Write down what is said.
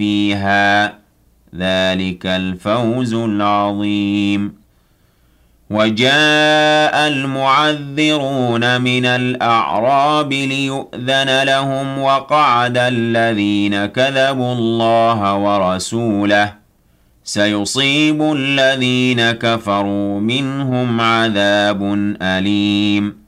فيها ذلك الفوز العظيم وجاء المعذرون من الأعراب ليؤذن لهم وقعد الذين كذبوا الله ورسوله سيصيب الذين كفروا منهم عذاب أليم